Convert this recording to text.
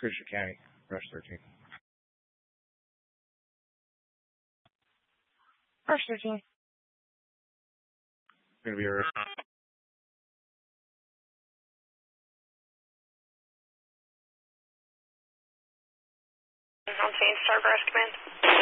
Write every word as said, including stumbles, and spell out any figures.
Christian County, Rush thirteen. Rush thirteen. Gonna be arrested. On scene, Starburst, command.